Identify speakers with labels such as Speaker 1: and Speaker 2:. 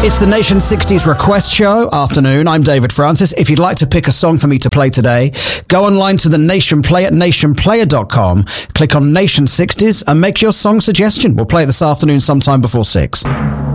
Speaker 1: It's the Nation 60s Request Show. Afternoon, I'm David Francis. If you'd like to pick a song for me to play today, go online to the Nation Play at nationplayer.com, click on Nation 60s and make your song suggestion. We'll play it this afternoon sometime before 6.